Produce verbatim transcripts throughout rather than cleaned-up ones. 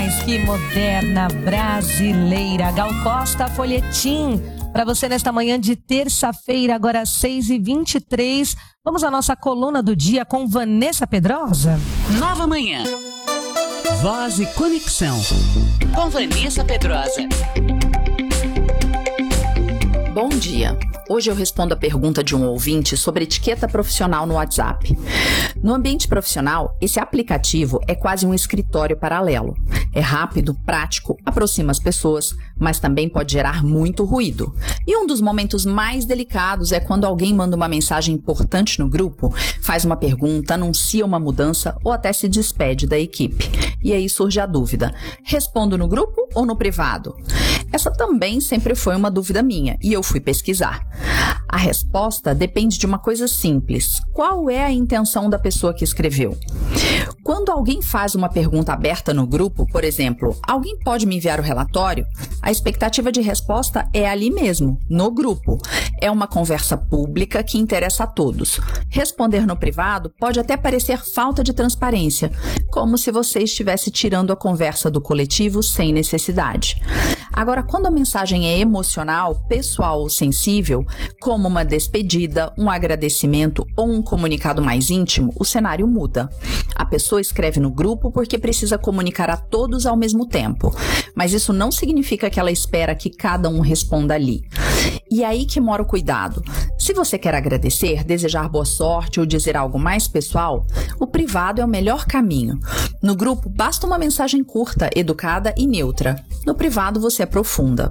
Mas que moderna brasileira. Gal Costa, Folhetim. Para você nesta manhã de terça-feira, agora às seis e vinte e três. Vamos à nossa coluna do dia com Vanessa Pedrosa. Nova Manhã. Voz e Conexão. Com Vanessa Pedrosa. Bom dia. Hoje eu respondo a pergunta de um ouvinte sobre etiqueta profissional no WhatsApp. No ambiente profissional, esse aplicativo é quase um escritório paralelo. É rápido, prático, aproxima as pessoas, mas também pode gerar muito ruído. E um dos momentos mais delicados é quando alguém manda uma mensagem importante no grupo, faz uma pergunta, anuncia uma mudança ou até se despede da equipe. E aí surge a dúvida: respondo no grupo ou no privado? Essa também sempre foi uma dúvida minha e eu fui pesquisar. A resposta depende de uma coisa simples: qual é a intenção da pessoa que escreveu? Quando alguém faz uma pergunta aberta no grupo, por exemplo, alguém pode me enviar o relatório? A expectativa de resposta é ali mesmo, no grupo. É uma conversa pública que interessa a todos. Responder no privado pode até parecer falta de transparência, como se você estivesse tirando a conversa do coletivo sem necessidade. Agora, quando a mensagem é emocional, pessoal ou sensível, como uma despedida, um agradecimento ou um comunicado mais íntimo, o cenário muda. A pessoa escreve no grupo porque precisa comunicar a todos ao mesmo tempo, mas isso não significa que ela espera que cada um responda ali. E aí que mora o cuidado. Se você quer agradecer, desejar boa sorte ou dizer algo mais pessoal, o privado é o melhor caminho. No grupo, basta uma mensagem curta, educada e neutra. No privado, você aprofunda.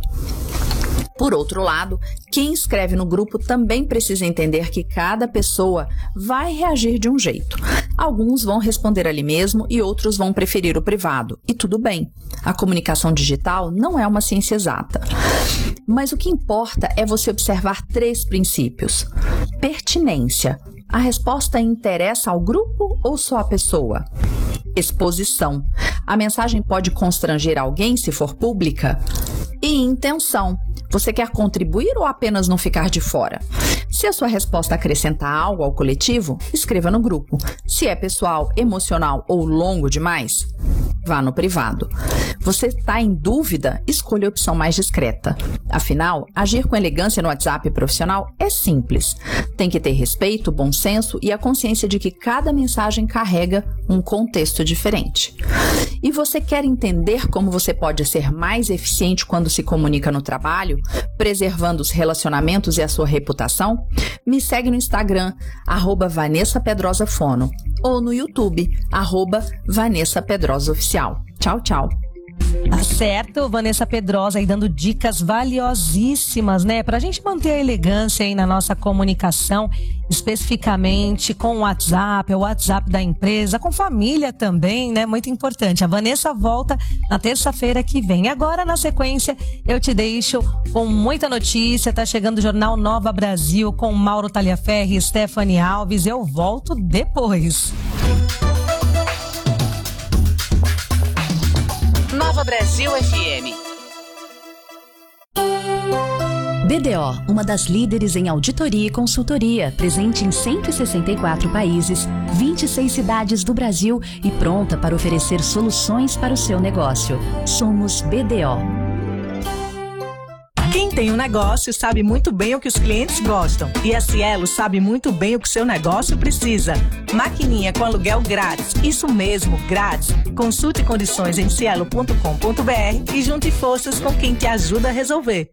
Por outro lado, quem escreve no grupo também precisa entender que cada pessoa vai reagir de um jeito. Alguns vão responder ali mesmo e outros vão preferir o privado. E tudo bem. A comunicação digital não é uma ciência exata. Mas o que importa é você observar três princípios. Pertinência. A resposta interessa ao grupo ou só à pessoa? Exposição. A mensagem pode constranger alguém se for pública? E intenção. Você quer contribuir ou apenas não ficar de fora? Se a sua resposta acrescenta algo ao coletivo, escreva no grupo. Se é pessoal, emocional ou longo demais, vá no privado. Você está em dúvida? Escolha a opção mais discreta. Afinal, agir com elegância no WhatsApp profissional é simples. Tem que ter respeito, bom senso e a consciência de que cada mensagem carrega um contexto diferente. E você quer entender como você pode ser mais eficiente quando se comunica no trabalho, preservando os relacionamentos e a sua reputação? Me segue no Instagram, arroba Vanessa Pedrosa Fono, ou no YouTube, arroba Vanessa Pedrosa Oficial. Tchau, tchau. Tá certo, Vanessa Pedrosa aí dando dicas valiosíssimas, né? Pra gente manter a elegância aí na nossa comunicação, especificamente com o WhatsApp, o WhatsApp da empresa, com família também, né? Muito importante. A Vanessa volta na terça-feira que vem. Agora, na sequência, eu te deixo com muita notícia. Tá chegando o Jornal Nova Brasil com Mauro Taliaferri e Stephanie Alves. Eu volto depois. Nova Brasil F M. B D O, uma das líderes em auditoria e consultoria, presente em cento e sessenta e quatro países, vinte e seis cidades do Brasil e pronta para oferecer soluções para o seu negócio. Somos B D O. Quem tem um negócio sabe muito bem o que os clientes gostam. E a Cielo sabe muito bem o que seu negócio precisa. Maquininha com aluguel grátis. Isso mesmo, grátis. Consulte condições em cielo ponto com ponto br e junte forças com quem te ajuda a resolver.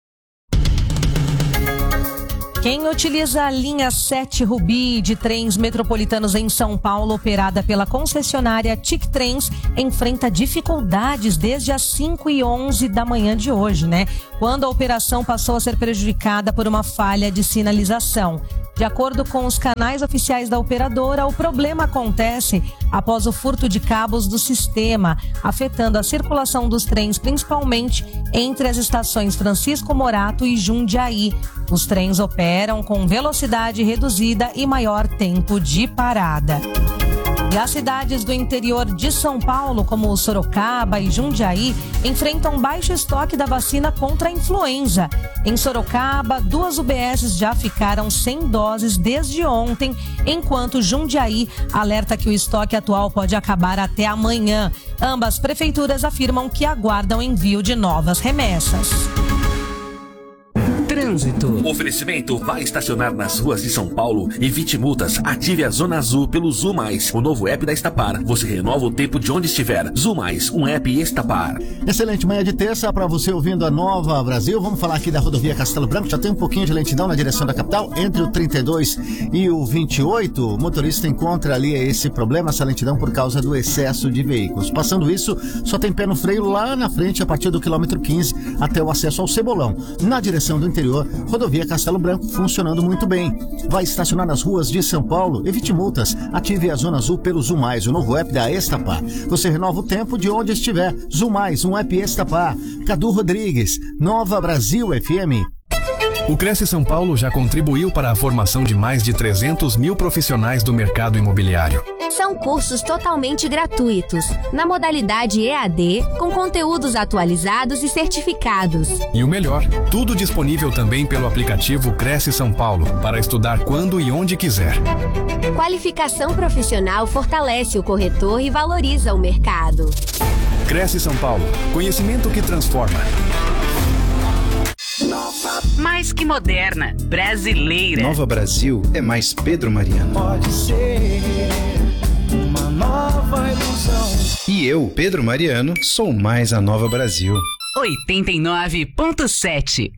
Quem utiliza a linha sete Rubi de trens metropolitanos em São Paulo, operada pela concessionária Tic Trens, enfrenta dificuldades desde as cinco e onze da manhã de hoje, né? Quando a operação passou a ser prejudicada por uma falha de sinalização. De acordo com os canais oficiais da operadora, o problema acontece após o furto de cabos do sistema, afetando a circulação dos trens, principalmente entre as estações Francisco Morato e Jundiaí. Os trens operam com velocidade reduzida e maior tempo de parada. E as cidades do interior de São Paulo, como Sorocaba e Jundiaí, enfrentam baixo estoque da vacina contra a influenza. Em Sorocaba, duas U B S já ficaram sem doses desde ontem, enquanto Jundiaí alerta que o estoque atual pode acabar até amanhã. Ambas prefeituras afirmam que aguardam envio de novas remessas. Trânsito. Oferecimento: vai estacionar nas ruas de São Paulo, evite multas, ative a Zona Azul pelo Zu Mais, o novo app da Estapar. Você renova o tempo de onde estiver. Zu Mais, um app Estapar. Excelente manhã de terça para você ouvindo a Nova Brasil. Vamos falar aqui da rodovia Castelo Branco. Já tem um pouquinho de lentidão na direção da capital, entre o trinta e dois e o vinte e oito. O motorista encontra ali esse problema, essa lentidão por causa do excesso de veículos. Passando isso, só tem pé no freio lá na frente a partir do quilômetro quinze até o acesso ao Cebolão. Na direção do interior, rodovia Castelo Branco funcionando muito bem. Vai estacionar nas ruas de São Paulo, evite multas, ative a Zona Azul pelo Zu Mais, o novo app da Estapar. Você renova o tempo de onde estiver. Zu Mais, um app Estapar. Cadu Rodrigues, Nova Brasil F M. O Cresce São Paulo já contribuiu para a formação de mais de trezentos mil profissionais do mercado imobiliário. São cursos totalmente gratuitos, na modalidade E A D, com conteúdos atualizados e certificados. E o melhor, tudo disponível também pelo aplicativo Cresce São Paulo, para estudar quando e onde quiser. Qualificação profissional fortalece o corretor e valoriza o mercado. Cresce São Paulo, conhecimento que transforma. Mais que moderna, brasileira. Nova Brasil é mais Pedro Mariano. Pode ser uma nova ilusão. E eu, Pedro Mariano, sou mais a Nova Brasil. oitenta e nove ponto sete.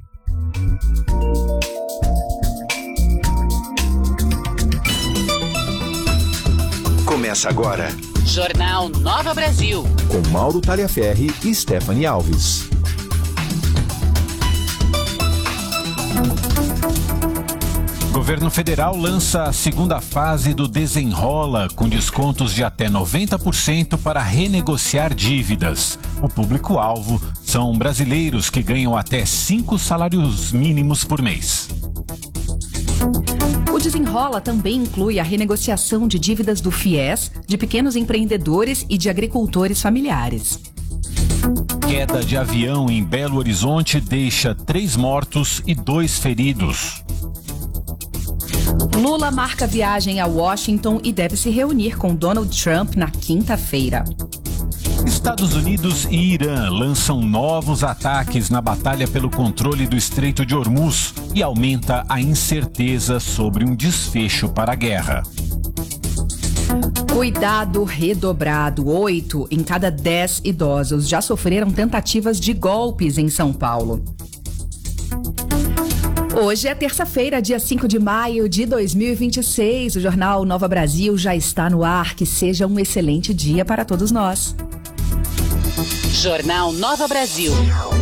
Começa agora. Jornal Nova Brasil. Com Mauro Taliaferri e Stephanie Alves. Governo federal lança a segunda fase do Desenrola, com descontos de até noventa por cento para renegociar dívidas. O público-alvo são brasileiros que ganham até cinco salários mínimos por mês. O Desenrola também inclui a renegociação de dívidas do FIES, de pequenos empreendedores e de agricultores familiares. Queda de avião em Belo Horizonte deixa três mortos e dois feridos. Lula marca viagem a Washington e deve se reunir com Donald Trump na quinta-feira. Estados Unidos e Irã lançam novos ataques na batalha pelo controle do Estreito de Hormuz e aumenta a incerteza sobre um desfecho para a guerra. Cuidado redobrado. Oito em cada dez idosos já sofreram tentativas de golpes em São Paulo. Hoje é terça-feira, dia cinco de maio de dois mil e vinte e seis. O Jornal Nova Brasil já está no ar. Que seja um excelente dia para todos nós. Jornal Nova Brasil.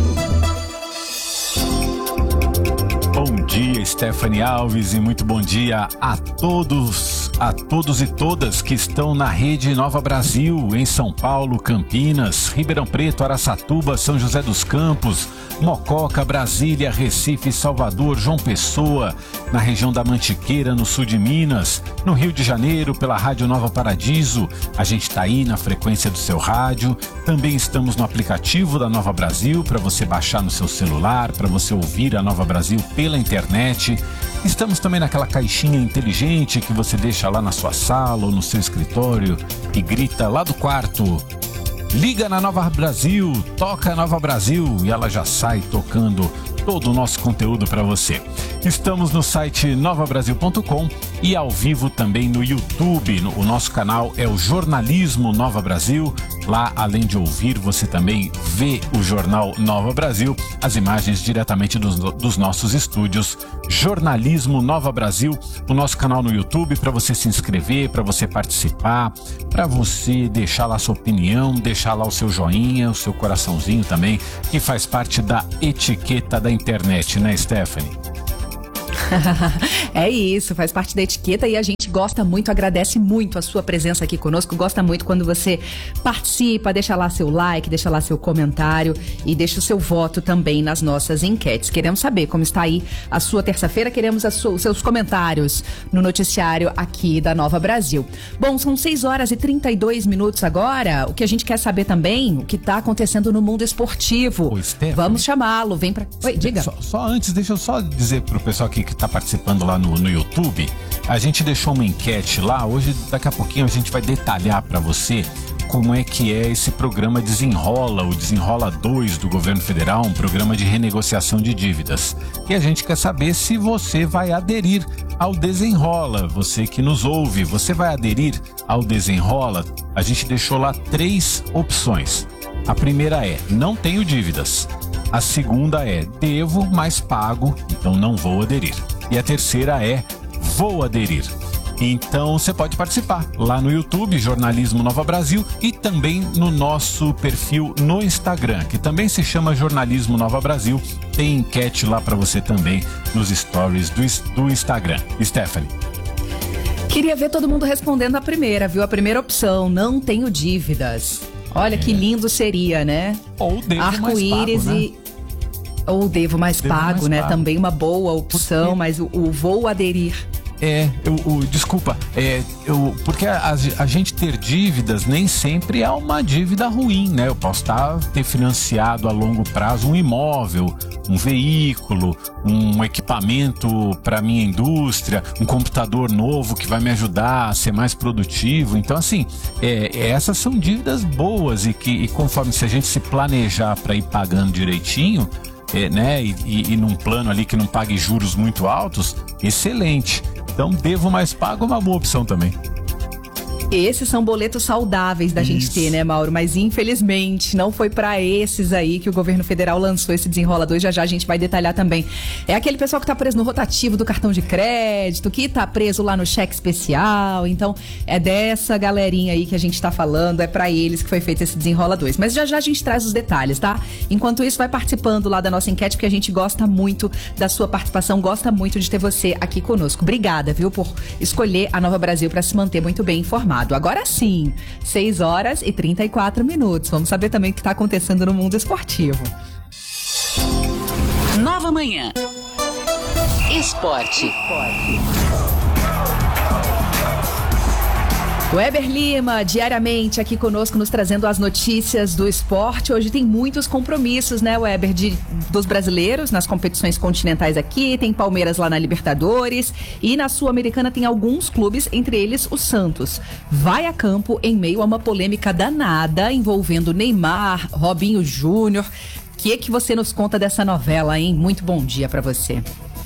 Bom dia, Stephanie Alves, e muito bom dia a todos, a todos e todas que estão na rede Nova Brasil, em São Paulo, Campinas, Ribeirão Preto, Araçatuba, São José dos Campos, Mococa, Brasília, Recife, Salvador, João Pessoa, na região da Mantiqueira, no sul de Minas, no Rio de Janeiro, pela Rádio Nova Paradiso. A gente está aí na frequência do seu rádio. Também estamos no aplicativo da Nova Brasil para você baixar no seu celular, para você ouvir a Nova Brasil pela internet. Estamos também naquela caixinha inteligente que você deixa lá na sua sala ou no seu escritório e grita lá do quarto: liga na Nova Brasil, toca Nova Brasil, e ela já sai tocando todo o nosso conteúdo para você. Estamos no site nova brasil ponto com e ao vivo também no YouTube. O nosso canal é o Jornalismo Nova Brasil. Lá, além de ouvir, você também vê o Jornal Nova Brasil, as imagens diretamente dos, dos nossos estúdios. Jornalismo Nova Brasil, o nosso canal no YouTube, para você se inscrever, para você participar, para você deixar lá a sua opinião, deixar lá o seu joinha, o seu coraçãozinho também, que faz parte da etiqueta da internet, né, Stephanie? É isso, faz parte da etiqueta e a gente gosta muito, agradece muito a sua presença aqui conosco, gosta muito quando você participa, deixa lá seu like, deixa lá seu comentário e deixa o seu voto também nas nossas enquetes. Queremos saber como está aí a sua terça-feira, queremos a sua, os seus comentários no noticiário aqui da Nova Brasil. Bom, são seis horas e trinta e dois minutos agora. O que a gente quer saber também, o que está acontecendo no mundo esportivo. Ô, Stephanie, vamos chamá-lo, vem pra... Oi, diga. Só, só antes, deixa eu só dizer pro pessoal aqui que está participando lá no, no YouTube, a gente deixou uma enquete lá, hoje daqui a pouquinho a gente vai detalhar para você como é que é esse programa Desenrola, o Desenrola dois do governo federal, um programa de renegociação de dívidas. E a gente quer saber se você vai aderir ao Desenrola, você que nos ouve, você vai aderir ao Desenrola? A gente deixou lá três opções. A primeira é, não tenho dívidas. A segunda é, devo, mas pago, então não vou aderir. E a terceira é, vou aderir. Então você pode participar lá no YouTube, Jornalismo Nova Brasil, e também no nosso perfil no Instagram, que também se chama Jornalismo Nova Brasil. Tem enquete lá para você também nos stories do, do Instagram. Stephanie. Queria ver todo mundo respondendo a primeira, viu? A primeira opção, não tenho dívidas. Olha é. que lindo seria, né? Ou devo Arco-íris mais pago, e... né? Ou devo mais devo pago, mais né? Pago. Também uma boa opção, mas o, o vou aderir. É, eu, eu, desculpa, é, eu, porque a, a gente ter dívidas nem sempre é uma dívida ruim, né? Eu posso estar, ter financiado a longo prazo um imóvel, um veículo, um equipamento para minha indústria, um computador novo que vai me ajudar a ser mais produtivo. Então, assim, é, essas são dívidas boas e que, e conforme se a gente se planejar para ir pagando direitinho, é, né? E, e, e num plano ali que não pague juros muito altos, excelente. Então, devo mais pago é uma boa opção também. Esses são boletos saudáveis da Isso. gente ter, né, Mauro? Mas infelizmente não foi pra esses aí que o governo federal lançou esse Desenrola dois. Já já a gente vai detalhar também. É aquele pessoal que tá preso no rotativo do cartão de crédito, que tá preso lá no cheque especial. Então é dessa galerinha aí que a gente tá falando, é pra eles que foi feito esse Desenrola dois. Mas já já a gente traz os detalhes, tá? Enquanto isso, vai participando lá da nossa enquete, porque a gente gosta muito da sua participação, gosta muito de ter você aqui conosco. Obrigada, viu, por escolher a Nova Brasil pra se manter muito bem informado. Agora sim, seis horas e trinta e quatro minutos. Vamos saber também o que está acontecendo no mundo esportivo. Nova Manhã. Esporte. Weber Lima, diariamente aqui conosco, nos trazendo as notícias do esporte. Hoje tem muitos compromissos, né, Weber, de, dos brasileiros nas competições continentais aqui. Tem Palmeiras lá na Libertadores e na Sul-Americana tem alguns clubes, entre eles o Santos. Vai a campo em meio a uma polêmica danada envolvendo Neymar, Robinho Júnior. O que é que você nos conta dessa novela, hein? Muito bom dia para você.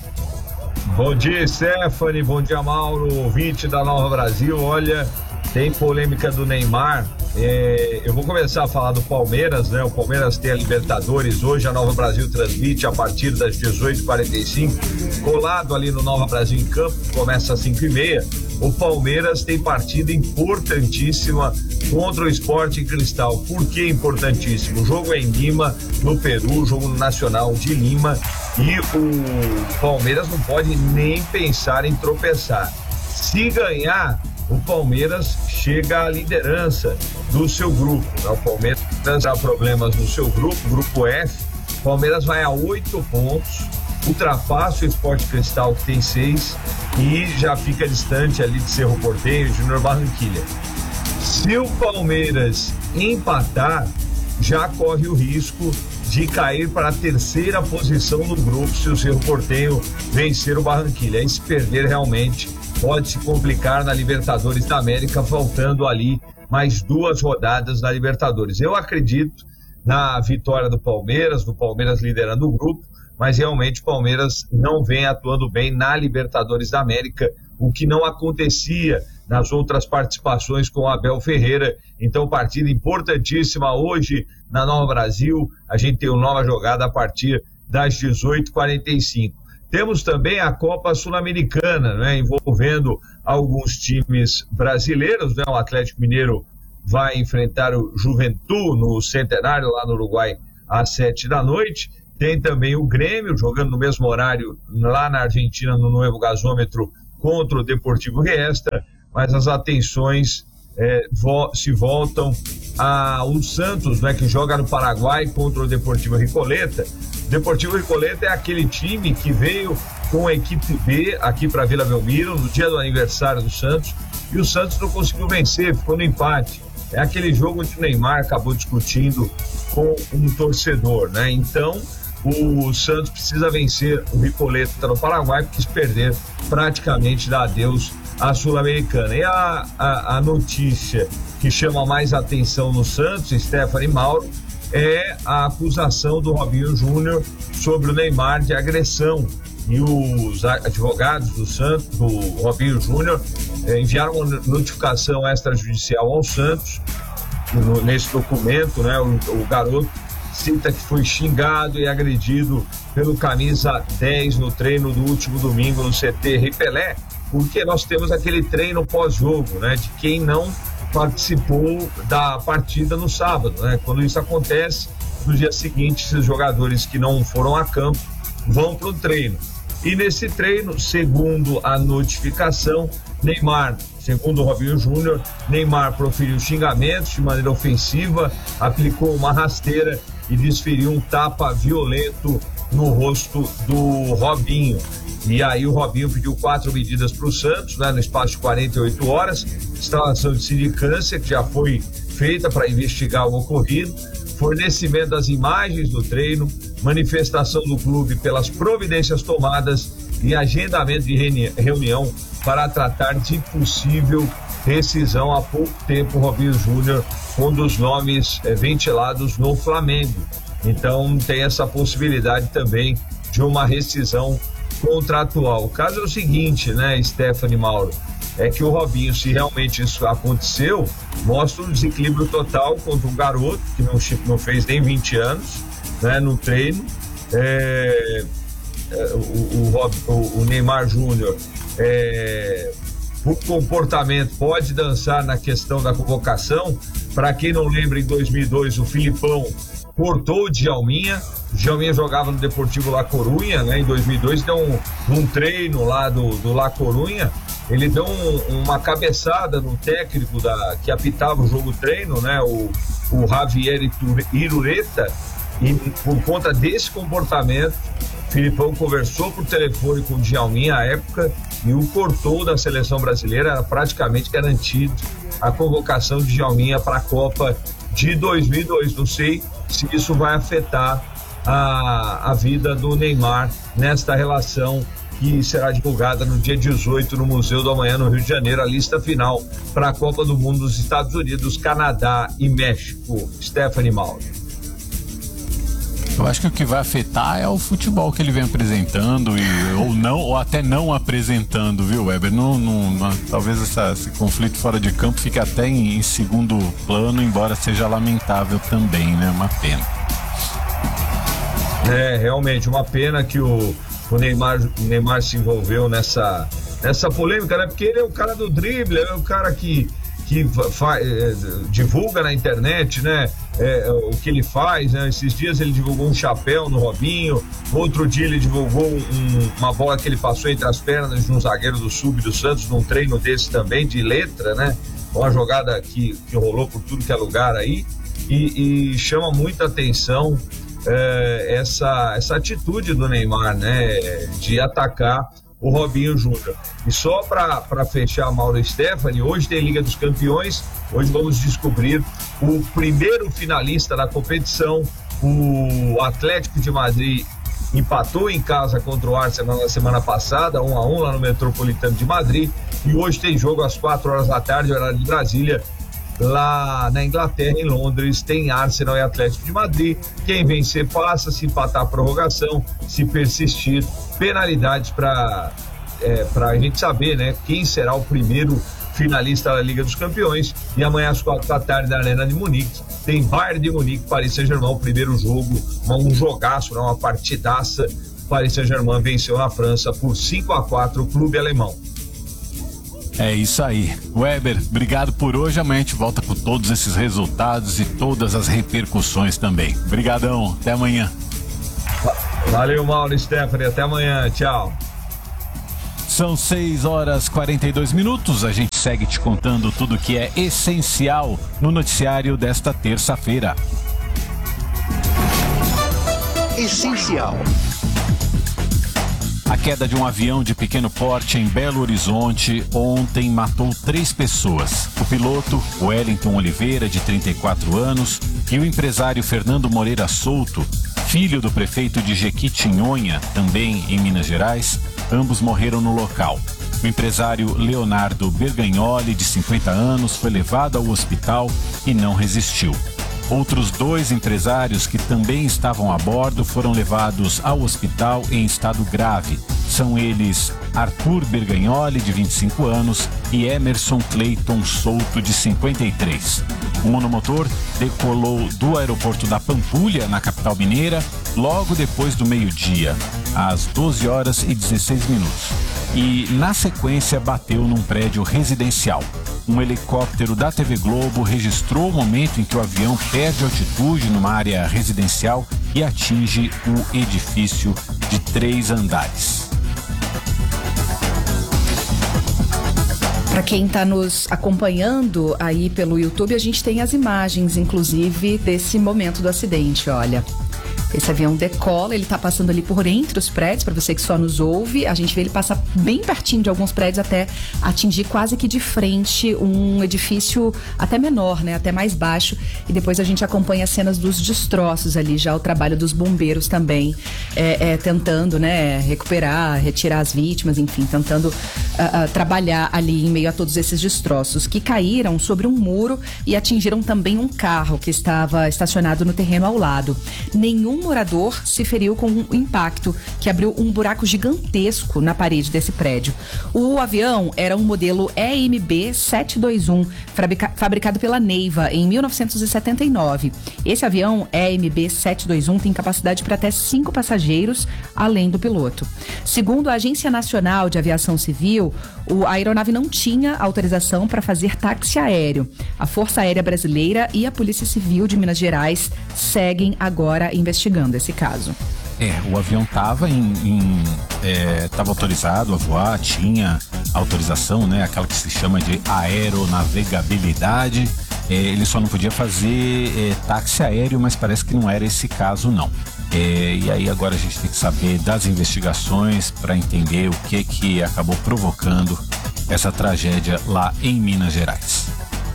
Bom dia, Stephanie. Bom dia, Mauro, ouvinte da Nova Brasil. Olha, tem polêmica do Neymar. É, eu vou começar a falar do Palmeiras, né? O Palmeiras tem a Libertadores hoje, a Nova Brasil transmite a partir das dezoito e quarenta e cinco, colado ali no Nova Brasil em campo, começa às cinco e meia. O Palmeiras tem partida importantíssima contra o Sporting Cristal. Por que importantíssimo? O jogo é em Lima, no Peru, jogo nacional de Lima, e o Palmeiras não pode nem pensar em tropeçar. Se ganhar, o Palmeiras chega à liderança do seu grupo. O Palmeiras tem problemas no seu grupo, grupo F. O Palmeiras vai a oito pontos, ultrapassa o Sport Cristal, que tem seis, e já fica distante ali de Cerro Porteño e Júnior Barranquilla. Se o Palmeiras empatar, já corre o risco de cair para a terceira posição do grupo se o Cerro Porteño vencer o Barranquilla. E se perder, realmente pode se complicar na Libertadores da América, faltando ali mais duas rodadas na Libertadores. Eu acredito na vitória do Palmeiras, do Palmeiras liderando o grupo, mas realmente o Palmeiras não vem atuando bem na Libertadores da América, o que não acontecia nas outras participações com o Abel Ferreira. Então, partida importantíssima hoje na Nova Brasil. A gente tem uma nova jogada a partir das dezoito e quarenta e cinco. Temos também a Copa Sul-Americana, né, envolvendo alguns times brasileiros, né? O Atlético Mineiro vai enfrentar o Juventud no Centenário, lá no Uruguai, às sete da noite. Tem também o Grêmio, jogando no mesmo horário lá na Argentina, no Novo Gasômetro, contra o Deportivo Riestra, mas as atenções é, vo- se voltam ao Santos, né, que joga no Paraguai contra o Deportivo Recoleta. O Deportivo Recoleta é aquele time que veio com a equipe B aqui para Vila Belmiro no dia do aniversário do Santos, e o Santos não conseguiu vencer, ficou no empate. É aquele jogo onde o Neymar acabou discutindo com um torcedor, né? Então o Santos precisa vencer o Recoleta no Paraguai, porque se perder praticamente dá adeus à Sul-Americana. E a, a, a notícia que chama mais atenção no Santos, Stephanie Mauro, é a acusação do Robinho Júnior sobre o Neymar de agressão. E os advogados do Santos, do Robinho Júnior, eh, enviaram uma notificação extrajudicial ao Santos. No, nesse documento, né, o, o garoto cita que foi xingado e agredido pelo camisa dez no treino do último domingo no C T Ripelé, porque nós temos aquele treino pós-jogo, né, de quem não participou da partida no sábado, né? Quando isso acontece, no dia seguinte, esses jogadores que não foram a campo vão para o treino. E nesse treino, segundo a notificação, Neymar, segundo o Robinho Júnior, Neymar proferiu xingamentos de maneira ofensiva, aplicou uma rasteira e desferiu um tapa violento no rosto do Robinho. E aí o Robinho pediu quatro medidas para o Santos, né, no espaço de quarenta e oito horas, instalação de sindicância, que já foi feita para investigar o ocorrido, fornecimento das imagens do treino, manifestação do clube pelas providências tomadas e agendamento de reunião para tratar de possível rescisão. Há pouco tempo, o Robinho Júnior, um dos nomes é, ventilados no Flamengo. Então tem essa possibilidade também de uma rescisão contratual. O caso é o seguinte, né, Stephanie Mauro, é que o Robinho, se realmente isso aconteceu, mostra um desequilíbrio total contra um garoto que não, não fez nem vinte anos, né, no treino. É, é, o, o, o, o Neymar Júnior, é, por comportamento, pode dançar na questão da convocação. Para quem não lembra, em dois mil e dois, o Filipão cortou o Djalminha. O Djalminha jogava no Deportivo La Corunha, né, em dois mil e dois, deu um, um treino lá do, do La Corunha. Ele deu um, uma cabeçada no técnico da, que apitava o jogo treino, né, o, o Javier Irureta, e por conta desse comportamento, Filipão conversou por telefone com o Djalminha à época e o cortou da seleção brasileira. Era praticamente garantido a convocação de Djalminha para a Copa de dois mil e dois. Não sei se isso vai afetar a, a vida do Neymar nesta relação que será divulgada no dia dezoito no Museu do Amanhã, no Rio de Janeiro, a lista final para a Copa do Mundo dos Estados Unidos, Canadá e México. Stephanie Mauro. Eu acho que o que vai afetar é o futebol que ele vem apresentando, e, ou não, ou até não apresentando, viu, Weber? Não, não, não, talvez essa, esse conflito fora de campo fique até em, em segundo plano, embora seja lamentável também, né? Uma pena. É, realmente, uma pena que o, o, Neymar, o Neymar se envolveu nessa, nessa polêmica, né? Porque ele é o cara do drible, é o cara que, que fa, é, divulga na internet, né? É, o que ele faz, né? Esses dias ele divulgou um chapéu no Robinho, outro dia ele divulgou um, uma bola que ele passou entre as pernas de um zagueiro do Sub do Santos, num treino desse também, de letra, né? Uma jogada que, que rolou por tudo que é lugar aí, e, e chama muita atenção é, essa, essa atitude do Neymar, né? De atacar o Robinho Júnior. E só para fechar, Mauro e Stephanie, hoje tem Liga dos Campeões, hoje vamos descobrir o primeiro finalista da competição. O Atlético de Madrid empatou em casa contra o Arsenal na semana passada, um a um lá no Metropolitano de Madrid, e hoje tem jogo às quatro horas da tarde, horário de Brasília, lá na Inglaterra, em Londres, tem Arsenal e Atlético de Madrid. Quem vencer passa, se empatar a prorrogação, se persistir, penalidades para é, para a gente saber, né, quem será o primeiro finalista da Liga dos Campeões. E amanhã às quatro da tarde na Arena de Munique tem Bayern de Munique, Paris Saint-Germain, o primeiro jogo, um jogaço, uma partidaça. Paris Saint-Germain venceu na França por cinco a quatro o clube alemão. É isso aí. Weber, obrigado por hoje. Amanhã a gente volta com todos esses resultados e todas as repercussões também. Obrigadão, até amanhã. Valeu, Mauro e Stephanie, até amanhã, tchau. São seis horas e quarenta e dois minutos. A gente segue te contando tudo que é essencial no noticiário desta terça-feira. Essencial. A queda de um avião de pequeno porte em Belo Horizonte ontem matou três pessoas. O piloto, Wellington Oliveira, de trinta e quatro anos, e o empresário Fernando Moreira Souto, filho do prefeito de Jequitinhonha, também em Minas Gerais, ambos morreram no local. O empresário Leonardo Bergagnoli, de cinquenta anos, foi levado ao hospital e não resistiu. Outros dois empresários que também estavam a bordo foram levados ao hospital em estado grave. São eles Arthur Bergagnoli, de vinte e cinco anos, e Emerson Clayton Souto, de cinquenta e três. O monomotor decolou do aeroporto da Pampulha, na capital mineira, logo depois do meio-dia, às doze horas e dezesseis minutos. E, na sequência, bateu num prédio residencial. Um helicóptero da T V Globo registrou o momento em que o avião perde altitude numa área residencial e atinge o edifício de três andares. Para quem está nos acompanhando aí pelo YouTube, a gente tem as imagens, inclusive, desse momento do acidente, olha. Esse avião decola, ele tá passando ali por entre os prédios, para você que só nos ouve, a gente vê ele passar bem pertinho de alguns prédios até atingir quase que de frente um edifício até menor, né, até mais baixo, e depois a gente acompanha as cenas dos destroços ali, já o trabalho dos bombeiros também, é, é, tentando, né, recuperar, retirar as vítimas, enfim, tentando uh, uh, trabalhar ali em meio a todos esses destroços que caíram sobre um muro e atingiram também um carro que estava estacionado no terreno ao lado. Nenhum morador se feriu com um impacto que abriu um buraco gigantesco na parede desse prédio. O avião era um modelo E M B sete dois um, fabrica- fabricado pela Neiva em mil novecentos e setenta e nove. Esse avião E M B sete dois um tem capacidade para até cinco passageiros, além do piloto. Segundo a Agência Nacional de Aviação Civil, o, a aeronave não tinha autorização para fazer táxi aéreo. A Força Aérea Brasileira e a Polícia Civil de Minas Gerais seguem agora investigando esse caso. É, o avião estava em, em é, tava autorizado a voar, tinha autorização, né, aquela que se chama de aeronavegabilidade. É, ele só não podia fazer é, táxi aéreo, mas parece que não era esse caso, não. É, e aí agora a gente tem que saber das investigações para entender o que que acabou provocando essa tragédia lá em Minas Gerais.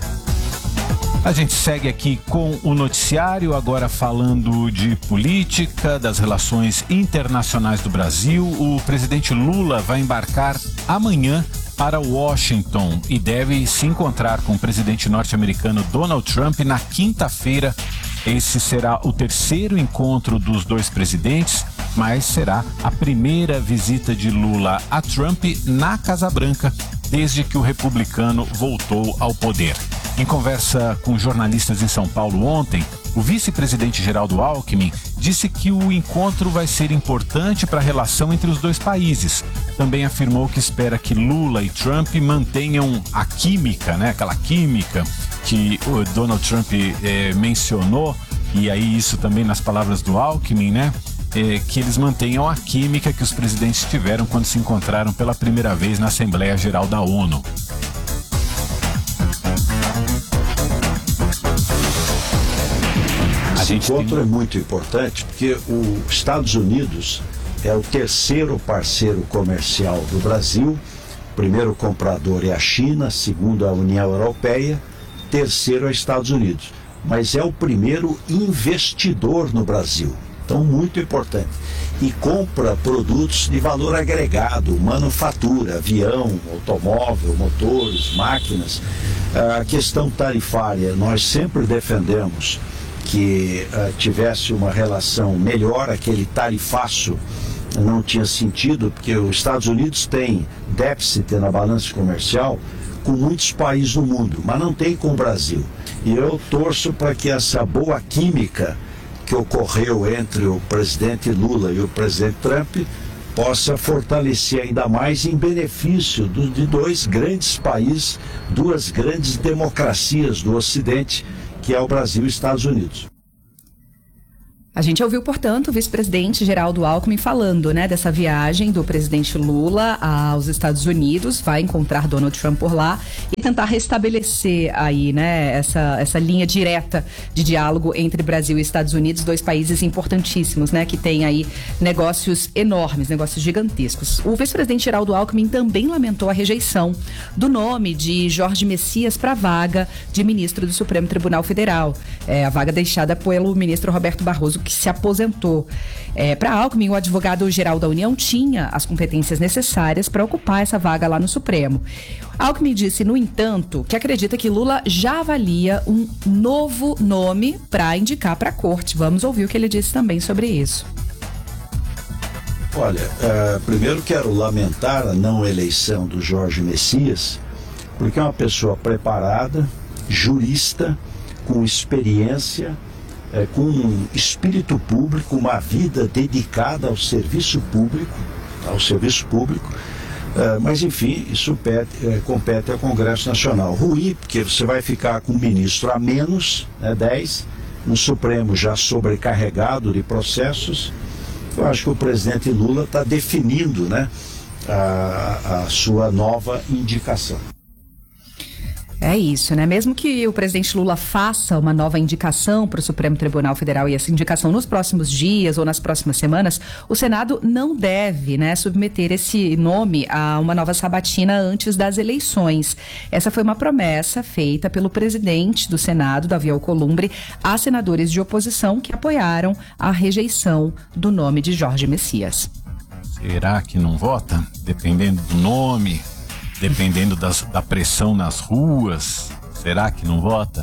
A gente segue aqui com o noticiário, agora falando de política, das relações internacionais do Brasil. O presidente Lula vai embarcar amanhã para Washington e deve se encontrar com o presidente norte-americano Donald Trump na quinta-feira. Esse será o terceiro encontro dos dois presidentes, mas será a primeira visita de Lula a Trump na Casa Branca desde que o republicano voltou ao poder. Em conversa com jornalistas em São Paulo ontem, o vice-presidente Geraldo Alckmin disse que o encontro vai ser importante para a relação entre os dois países. Também afirmou que espera que Lula e Trump mantenham a química, né? Aquela química que o Donald Trump eh, mencionou, e aí isso também nas palavras do Alckmin, né? É, que eles mantenham a química que os presidentes tiveram quando se encontraram pela primeira vez na Assembleia Geral da ONU. Esse encontro tem... é muito importante porque os Estados Unidos é o terceiro parceiro comercial do Brasil. O primeiro comprador é a China, segundo a União Europeia, terceiro é os Estados Unidos. Mas é o primeiro investidor no Brasil. Então, muito importante. E compra produtos de valor agregado, manufatura, avião, automóvel, motores, máquinas. A questão tarifária, nós sempre defendemos que uh, tivesse uma relação melhor, aquele tarifaço não tinha sentido, porque os Estados Unidos têm déficit na balança comercial com muitos países no mundo, mas não tem com o Brasil. E eu torço para que essa boa química que ocorreu entre o presidente Lula e o presidente Trump possa fortalecer ainda mais em benefício do, de dois grandes países, duas grandes democracias do Ocidente, que é o Brasil e os Estados Unidos. A gente ouviu, portanto, o vice-presidente Geraldo Alckmin falando, né, dessa viagem do presidente Lula aos Estados Unidos, vai encontrar Donald Trump por lá e tentar restabelecer aí, né, essa, essa linha direta de diálogo entre Brasil e Estados Unidos, dois países importantíssimos, né, que têm aí negócios enormes, negócios gigantescos. O vice-presidente Geraldo Alckmin também lamentou a rejeição do nome de Jorge Messias para a vaga de ministro do Supremo Tribunal Federal, é, a vaga deixada pelo ministro Roberto Barroso, que se aposentou. É, para Alckmin, o advogado-geral da União tinha as competências necessárias para ocupar essa vaga lá no Supremo. Alckmin disse, no entanto, que acredita que Lula já avalia um novo nome para indicar para a corte. Vamos ouvir o que ele disse também sobre isso. Olha, uh, primeiro quero lamentar a não eleição do Jorge Messias, porque é uma pessoa preparada, jurista, com experiência, É, com um espírito público, uma vida dedicada ao serviço público, ao serviço público, é, mas enfim, isso pete, é, compete ao Congresso Nacional. Ruim, porque você vai ficar com um ministro a menos, né, dez, um Supremo já sobrecarregado de processos. Eu acho que o presidente Lula está definindo, né, a, a sua nova indicação. É isso, né? Mesmo que o presidente Lula faça uma nova indicação para o Supremo Tribunal Federal e essa indicação nos próximos dias ou nas próximas semanas, o Senado não deve, né, submeter esse nome a uma nova sabatina antes das eleições. Essa foi uma promessa feita pelo presidente do Senado, Davi Alcolumbre, a senadores de oposição que apoiaram a rejeição do nome de Jorge Messias. Será que não vota? Dependendo do nome... Dependendo das, da pressão nas ruas, será que não vota?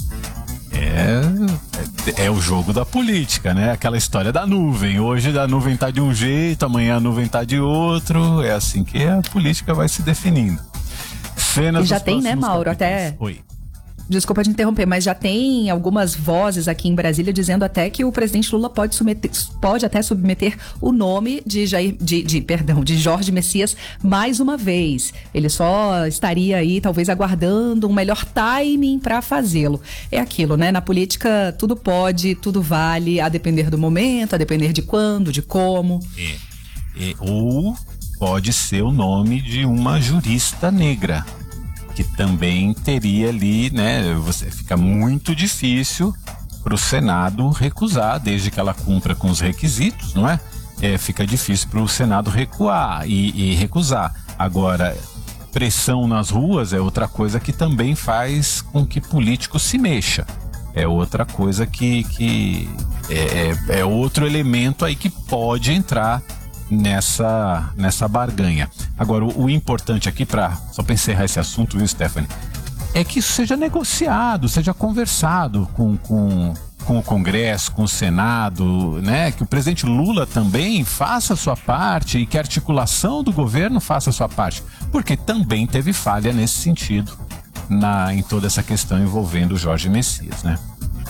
É, é, é o jogo da política, né? Aquela história da nuvem. Hoje a nuvem tá de um jeito, amanhã a nuvem tá de outro. É assim que a política vai se definindo. Cenas e já tem, né, Mauro? Capítulos. Até... Oi. Desculpa te interromper, mas já tem algumas vozes aqui em Brasília dizendo até que o presidente Lula pode, submeter, pode até submeter o nome de, Jair, de, de, perdão, de Jorge Messias mais uma vez. Ele só estaria aí talvez aguardando um melhor timing para fazê-lo. É aquilo, né? Na política tudo pode, tudo vale, a depender do momento, a depender de quando, de como. É, é, ou pode ser o nome de uma jurista negra, que também teria ali, né, você, fica muito difícil para o Senado recusar, desde que ela cumpra com os requisitos, não é? É, fica difícil para o Senado recuar e, e recusar. Agora, pressão nas ruas é outra coisa que também faz com que político se mexa. É outra coisa que, que é, é, é outro elemento aí que pode entrar nessa, nessa barganha. Agora, o, o importante aqui, pra, só para encerrar esse assunto, viu, Stephanie, é que isso seja negociado, seja conversado com, com, com o Congresso, com o Senado, né? Que o presidente Lula também faça a sua parte e que a articulação do governo faça a sua parte, porque também teve falha nesse sentido na, em toda essa questão envolvendo o Jorge Messias, né?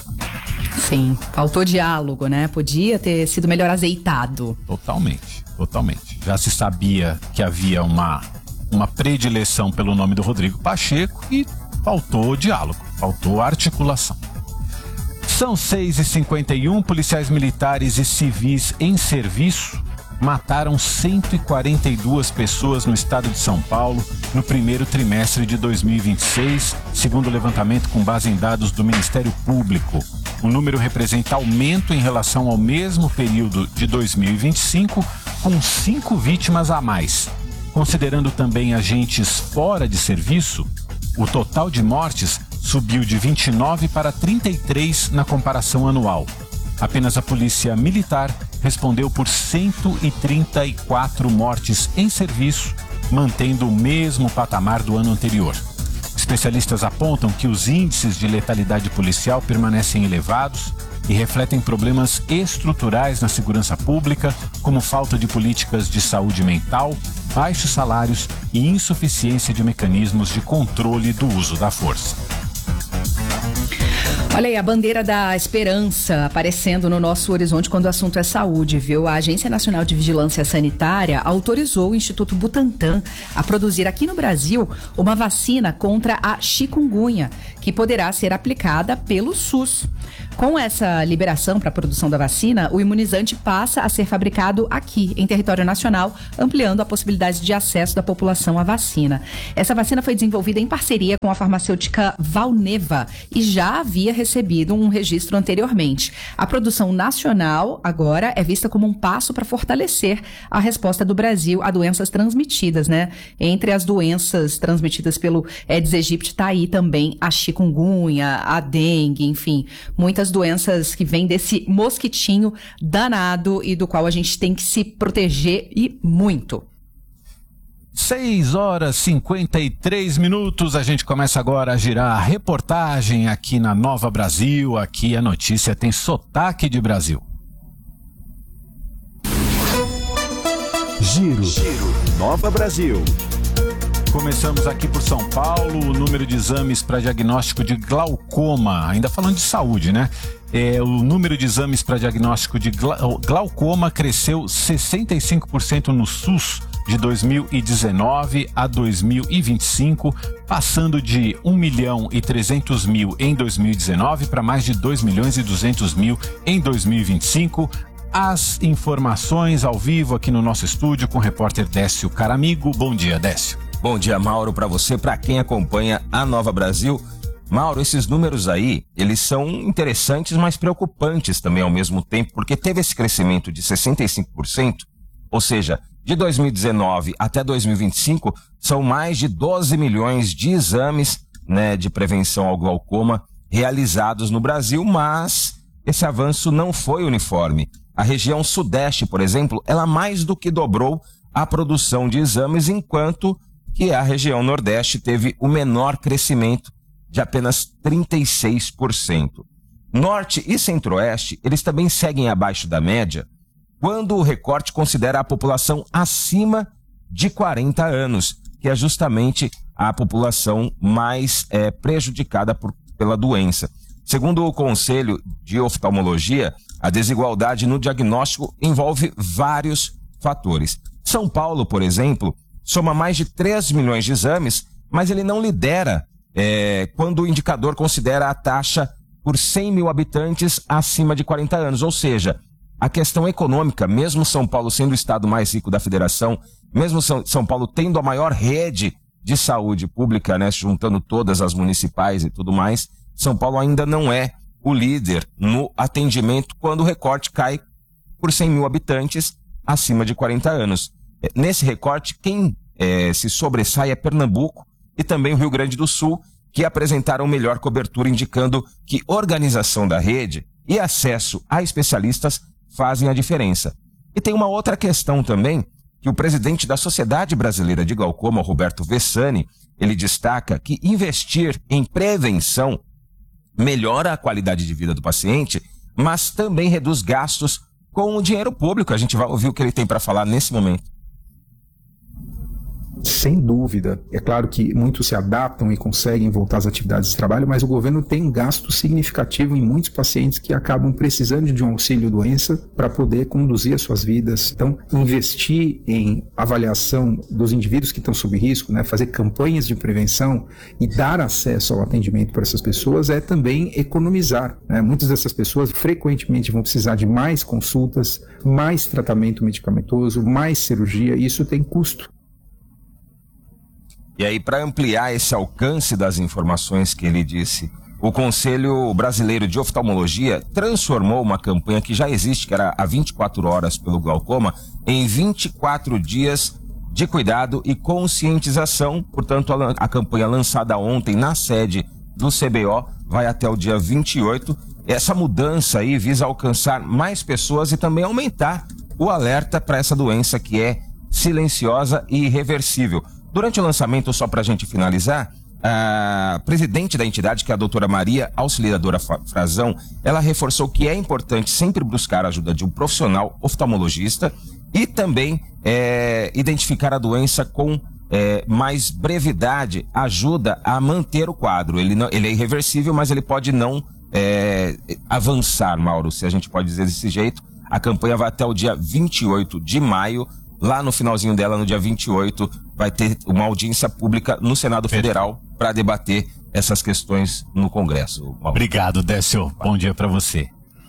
Sim, faltou diálogo, né? Podia ter sido melhor azeitado. Totalmente, totalmente. Já se sabia que havia uma, uma predileção pelo nome do Rodrigo Pacheco e faltou diálogo, faltou articulação. São seis e cinquenta e um, policiais militares e civis em serviço mataram cento e quarenta e duas pessoas no estado de São Paulo no primeiro trimestre de dois mil e vinte e seis, segundo o levantamento com base em dados do Ministério Público. O número representa aumento em relação ao mesmo período de dois mil e vinte e cinco, com cinco vítimas a mais. Considerando também agentes fora de serviço, o total de mortes subiu de vinte e nove para trinta e três na comparação anual. Apenas a Polícia Militar respondeu por cento e trinta e quatro mortes em serviço, mantendo o mesmo patamar do ano anterior. Especialistas apontam que os índices de letalidade policial permanecem elevados e refletem problemas estruturais na segurança pública, como falta de políticas de saúde mental, baixos salários e insuficiência de mecanismos de controle do uso da força. Olha aí, a bandeira da esperança aparecendo no nosso horizonte quando o assunto é saúde, viu? A Agência Nacional de Vigilância Sanitária autorizou o Instituto Butantan a produzir aqui no Brasil uma vacina contra a chikungunya, que poderá ser aplicada pelo SUS. Com essa liberação para a produção da vacina, o imunizante passa a ser fabricado aqui, em território nacional, ampliando a possibilidade de acesso da população à vacina. Essa vacina foi desenvolvida em parceria com a farmacêutica Valneva e já havia recebido um registro anteriormente. A produção nacional agora é vista como um passo para fortalecer a resposta do Brasil a doenças transmitidas, né? Entre as doenças transmitidas pelo Aedes aegypti está aí também a chikungunya, a dengue, enfim, muitas doenças que vêm desse mosquitinho danado e do qual a gente tem que se proteger e muito. seis horas e cinquenta e três minutos, a gente começa agora a girar a reportagem aqui na Nova Brasil. Aqui a notícia tem sotaque de Brasil. Giro, Giro. Nova Brasil. Começamos aqui por São Paulo, o número de exames para diagnóstico de glaucoma, ainda falando de saúde, né? É, o número de exames para diagnóstico de glau- glaucoma cresceu sessenta e cinco por cento no SUS de dois mil e dezenove a dois mil e vinte e cinco, passando de um milhão e trezentos mil em dois mil e dezenove para mais de dois milhões e duzentos mil em dois mil e vinte e cinco. As informações ao vivo aqui no nosso estúdio com o repórter Décio Caramigo. Bom dia, Décio. Bom dia, Mauro, para você, para quem acompanha a Nova Brasil. Mauro, esses números aí, eles são interessantes, mas preocupantes também ao mesmo tempo, porque teve esse crescimento de sessenta e cinco por cento, ou seja, de dois mil e dezenove até dois mil e vinte e cinco, são mais de doze milhões de exames, né, de prevenção ao glaucoma realizados no Brasil, mas esse avanço não foi uniforme. A região sudeste, por exemplo, ela mais do que dobrou a produção de exames, enquanto que a região nordeste teve o menor crescimento de apenas trinta e seis por cento. Norte e centro-oeste, eles também seguem abaixo da média, quando o recorte considera a população acima de quarenta anos, que é justamente a população mais é, prejudicada por, pela doença. Segundo o Conselho de Oftalmologia, a desigualdade no diagnóstico envolve vários fatores. São Paulo, por exemplo, soma mais de três milhões de exames, mas ele não lidera é, quando o indicador considera a taxa por cem mil habitantes acima de quarenta anos. Ou seja, a questão econômica, mesmo São Paulo sendo o estado mais rico da federação, mesmo São, São Paulo tendo a maior rede de saúde pública, né, juntando todas as municipais e tudo mais, São Paulo ainda não é o líder no atendimento quando o recorte cai por cem mil habitantes acima de quarenta anos. Nesse recorte, quem é, se sobressai é Pernambuco e também o Rio Grande do Sul, que apresentaram melhor cobertura, indicando que organização da rede e acesso a especialistas fazem a diferença. E tem uma outra questão também, que o presidente da Sociedade Brasileira de Glaucoma, Roberto Vessani, ele destaca que investir em prevenção melhora a qualidade de vida do paciente, mas também reduz gastos com o dinheiro público. A gente vai ouvir o que ele tem para falar nesse momento. Sem dúvida. É claro que muitos se adaptam e conseguem voltar às atividades de trabalho, mas o governo tem um gasto significativo em muitos pacientes que acabam precisando de um auxílio-doença para poder conduzir as suas vidas. Então, investir em avaliação dos indivíduos que estão sob risco, né, fazer campanhas de prevenção e dar acesso ao atendimento para essas pessoas é também economizar, né? Muitas dessas pessoas frequentemente vão precisar de mais consultas, mais tratamento medicamentoso, mais cirurgia, e isso tem custo. E aí, para ampliar esse alcance das informações que ele disse, o Conselho Brasileiro de Oftalmologia transformou uma campanha que já existe, que era há vinte e quatro horas pelo glaucoma, em vinte e quatro dias de cuidado e conscientização. Portanto, a, a campanha lançada ontem na sede do C B O vai até o dia vinte e oito. Essa mudança aí visa alcançar mais pessoas e também aumentar o alerta para essa doença que é silenciosa e irreversível. Durante o lançamento, só para a gente finalizar, a presidente da entidade, que é a doutora Maria Auxiliadora Frazão, ela reforçou que é importante sempre buscar a ajuda de um profissional oftalmologista e também é, identificar a doença com é, mais brevidade ajuda a manter o quadro. Ele, não, ele é irreversível, mas ele pode não é, avançar, Mauro, se a gente pode dizer desse jeito. A campanha vai até o dia vinte e oito de maio. Lá no finalzinho dela, no dia vinte e oito, vai ter uma audiência pública no Senado Federal para debater essas questões no Congresso. Obrigado, Décio. Bom dia para você.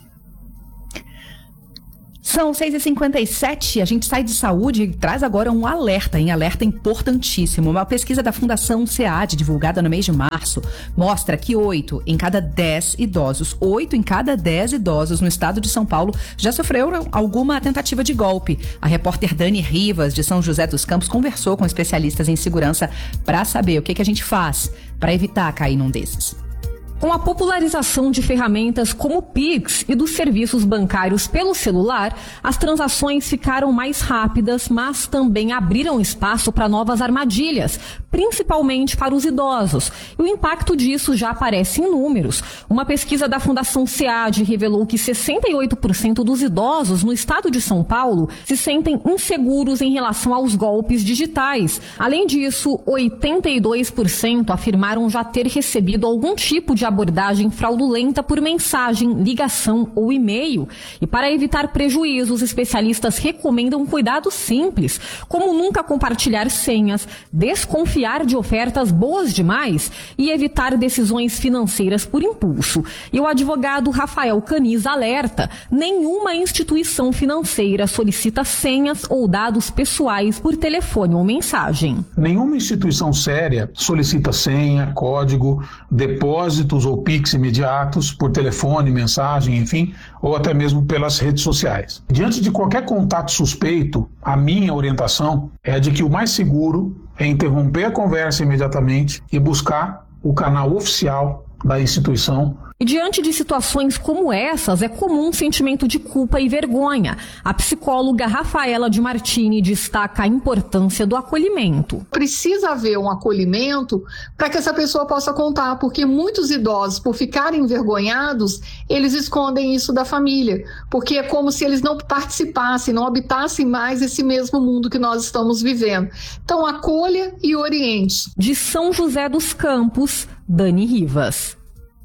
São seis e cinquenta e sete, a gente sai de saúde e traz agora um alerta, hein? Alerta importantíssimo. Uma pesquisa da Fundação SEAD, divulgada no mês de março, mostra que oito em cada dez idosos, oito em cada dez idosos no estado de São Paulo já sofreram alguma tentativa de golpe. A repórter Dani Rivas, de São José dos Campos, conversou com especialistas em segurança para saber o que, que a gente faz para evitar cair num desses. Com a popularização de ferramentas como o Pix e dos serviços bancários pelo celular, as transações ficaram mais rápidas, mas também abriram espaço para novas armadilhas, principalmente para os idosos. E o impacto disso já aparece em números. Uma pesquisa da Fundação SEAD revelou que sessenta e oito por cento dos idosos no estado de São Paulo se sentem inseguros em relação aos golpes digitais. Além disso, oitenta e dois por cento afirmaram já ter recebido algum tipo de abordagem fraudulenta por mensagem, ligação ou e-mail. E para evitar prejuízos, especialistas recomendam cuidados simples, como nunca compartilhar senhas, desconfiar de ofertas boas demais e evitar decisões financeiras por impulso. E o advogado Rafael Canis alerta: nenhuma instituição financeira solicita senhas ou dados pessoais por telefone ou mensagem. Nenhuma instituição séria solicita senha, código, depósitos ou Pix imediatos por telefone, mensagem, enfim, ou até mesmo pelas redes sociais. Diante de qualquer contato suspeito, a minha orientação é de que o mais seguro é interromper a conversa imediatamente e buscar o canal oficial da instituição. E diante de situações como essas, é comum um sentimento de culpa e vergonha. A psicóloga Rafaela de Martini destaca a importância do acolhimento. Precisa haver um acolhimento para que essa pessoa possa contar, porque muitos idosos, por ficarem envergonhados, eles escondem isso da família, porque é como se eles não participassem, não habitassem mais esse mesmo mundo que nós estamos vivendo. Então, acolha e oriente. De São José dos Campos, Dani Rivas.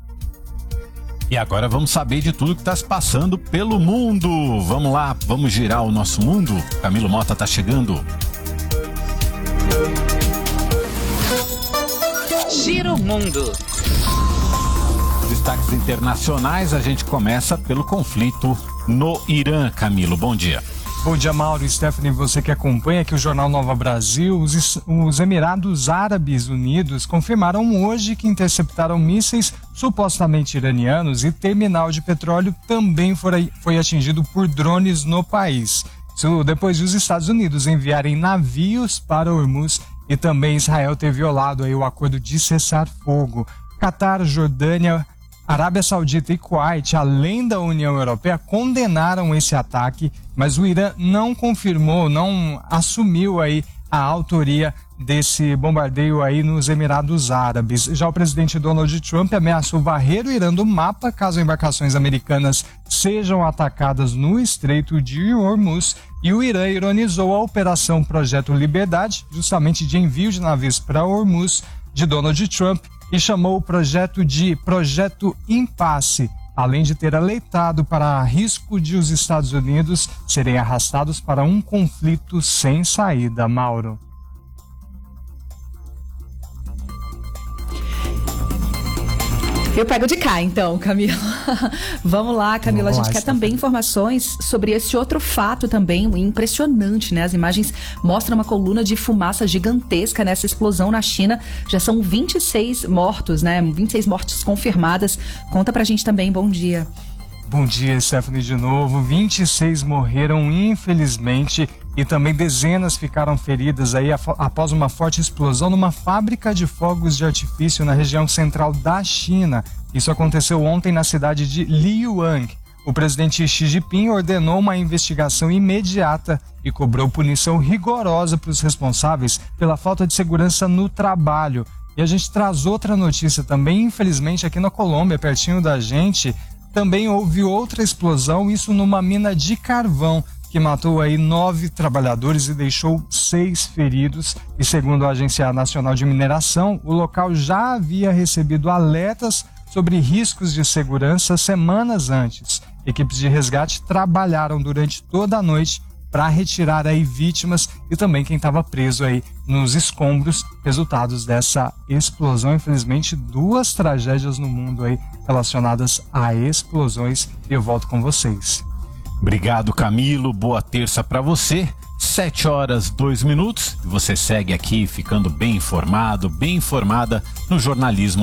E agora vamos saber de tudo que está se passando pelo mundo. Vamos lá, vamos girar o nosso mundo. Camilo Mota está chegando. Gira o mundo. Destaques internacionais, a gente começa pelo conflito no Irã. Camilo, bom dia. Bom dia, Mauro e Stephanie, você que acompanha aqui o Jornal Nova Brasil. Os, os Emirados Árabes Unidos confirmaram hoje que interceptaram mísseis supostamente iranianos e terminal de petróleo também foi, foi atingido por drones no país. Isso depois de os Estados Unidos enviarem navios para Hormuz e também Israel ter violado aí o acordo de cessar-fogo. Catar, Jordânia, Arábia Saudita e Kuwait, além da União Europeia, condenaram esse ataque, mas o Irã não confirmou, não assumiu aí a autoria desse bombardeio aí nos Emirados Árabes. Já o presidente Donald Trump ameaçou varrer o Irã do mapa caso embarcações americanas sejam atacadas no Estreito de Hormuz, e o Irã ironizou a Operação Projeto Liberdade, justamente de envio de navios para Hormuz, de Donald Trump, e chamou o projeto de Projeto Impasse, além de ter alertado para risco de os Estados Unidos serem arrastados para um conflito sem saída. Mauro. Eu pego de cá, então, Camila. Vamos lá, Camila. Vamos a gente lá, quer também informações sobre esse outro fato também impressionante, né? As imagens mostram uma coluna de fumaça gigantesca nessa explosão na China. Já são vinte e seis mortos, né? vinte e seis mortes confirmadas. Conta pra gente também. Bom dia. Bom dia, Stephanie, de novo. vinte e seis morreram, infelizmente, e também dezenas ficaram feridas aí após uma forte explosão numa fábrica de fogos de artifício na região central da China. Isso aconteceu ontem na cidade de Liuyang. O presidente Xi Jinping ordenou uma investigação imediata e cobrou punição rigorosa para os responsáveis pela falta de segurança no trabalho. E a gente traz outra notícia também, infelizmente, aqui na Colômbia, pertinho da gente. Também houve outra explosão, isso numa mina de carvão, que matou aí nove trabalhadores e deixou seis feridos. E segundo a Agência Nacional de Mineração, o local já havia recebido alertas sobre riscos de segurança semanas antes. Equipes de resgate trabalharam durante toda a noite para retirar aí vítimas e também quem estava preso aí nos escombros, resultados dessa explosão. Infelizmente, duas tragédias no mundo aí relacionadas a explosões. E eu volto com vocês. Obrigado, Camilo. Boa terça para você. Sete horas, dois minutos. Você segue aqui ficando bem informado, bem informada no jornalismo